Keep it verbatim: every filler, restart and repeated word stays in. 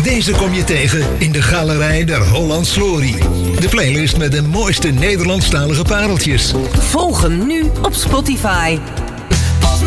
Deze kom je tegen in de Galerij der Hollands Glorie. De playlist met de mooiste Nederlandstalige pareltjes. Volg hem nu op Spotify.